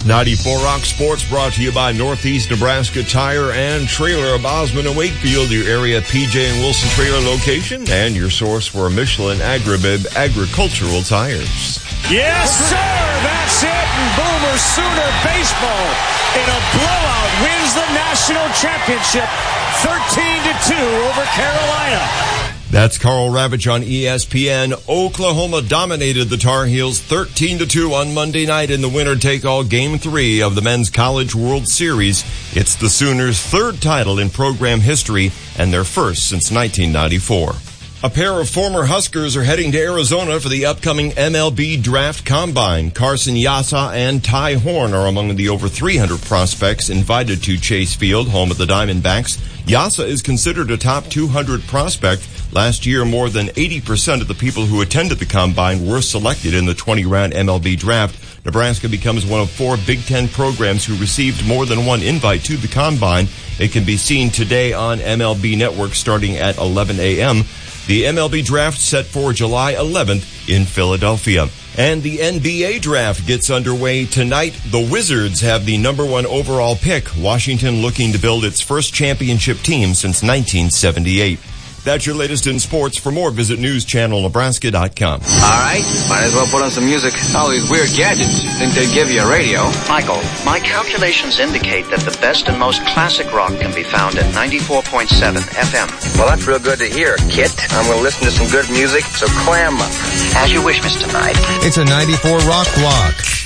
94 Rock Sports brought to you by Northeast Nebraska Tire and Trailer of Osmond and Wakefield, your area PJ and Wilson trailer location, and your source for Michelin Agribib agricultural tires. Yes, sir! That's it! And Boomer Sooner baseball in a blowout wins the national championship 13-2 over Carolina. That's Carl Ravitch on ESPN. Oklahoma dominated the Tar Heels 13-2 on Monday night in the winner-take-all Game 3 of the Men's College World Series. It's the Sooners' third title in program history and their first since 1994. A pair of former Huskers are heading to Arizona for the upcoming MLB Draft Combine. Carson Yasa and Ty Horn are among the over 300 prospects invited to Chase Field, home of the Diamondbacks. Yasa is considered a top 200 prospect. Last year, more than 80% of the people who attended the Combine were selected in the 20-round MLB Draft. Nebraska becomes one of 4 Big Ten programs who received more than one invite to the Combine. It can be seen today on MLB Network starting at 11 a.m. The MLB Draft set for July 11th in Philadelphia. And the NBA Draft gets underway tonight. The Wizards have the number 1 overall pick. Washington looking to build its first championship team since 1978. That's your latest in sports. For more, visit newschannelnebraska.com. All right, might as well put on some music. All these weird gadgets. Think they'd give you a radio? Michael, my calculations indicate that the best and most classic rock can be found at 94.7 FM. Well, that's real good to hear, Kit. I'm going to listen to some good music, so clam up. As you wish, Mr. Knight. It's a 94 Rock Block.